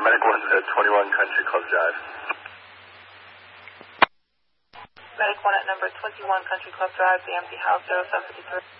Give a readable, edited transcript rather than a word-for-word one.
Medic 1 at 21 Country Club Drive. Medic 1 at number 21 Country Club Drive, the empty house, 0753.